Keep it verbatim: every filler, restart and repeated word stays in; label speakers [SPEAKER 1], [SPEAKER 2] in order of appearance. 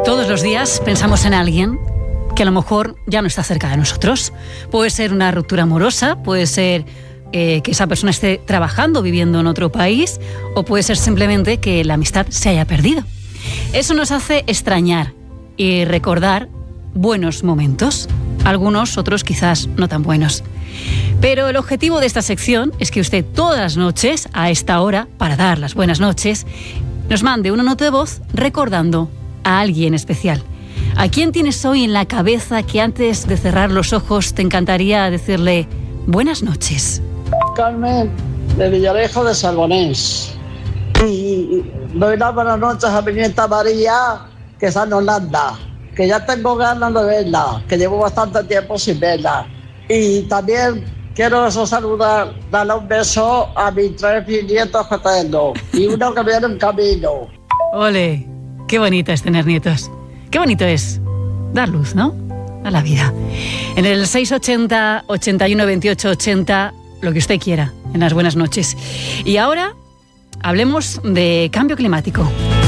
[SPEAKER 1] Todos los días pensamos en alguien que a lo mejor ya no está cerca de nosotros. Puede ser una ruptura amorosa, puede ser eh, que esa persona esté trabajando, viviendo en otro país, o puede ser simplemente que la amistad se haya perdido. Eso nos hace extrañar y recordar buenos momentos, algunos otros quizás no tan buenos. Pero el objetivo de esta sección es que usted todas las noches, a esta hora, para dar las buenas noches, nos mande una nota de voz recordando a alguien especial. ¿A quién tienes hoy en la cabeza que antes de cerrar los ojos te encantaría decirle buenas noches?
[SPEAKER 2] Carmen, de Villarejo de Salbonés. Y doy las buenas noches a mi nieta María, que está en Holanda, que ya tengo ganas de verla, que llevo bastante tiempo sin verla. Y también quiero eso saludar, darle un beso a mis tres nietos que tengo y uno que viene en camino.
[SPEAKER 1] Ole, qué bonito es tener nietos. Qué bonito es dar luz, ¿no? A la vida. En el seis ochenta, ochenta y uno, veintiocho, ochenta, lo que usted quiera, en las buenas noches. Y ahora hablemos de cambio climático.